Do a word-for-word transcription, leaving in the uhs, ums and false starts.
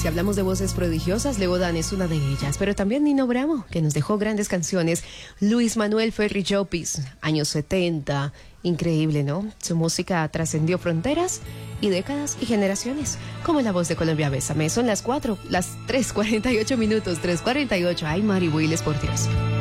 Si hablamos de voces prodigiosas, Leo Dan es una de ellas, pero también Nino Bravo, que nos dejó grandes canciones. Luis Manuel Ferry Llopis, años setenta, increíble, ¿no? Su música trascendió fronteras y décadas y generaciones, como la voz de Colombia Bésame. Son las cuatro, las tres cuarenta y ocho minutos, tres cuarenta y ocho. Ay, Mari Willes, por Dios.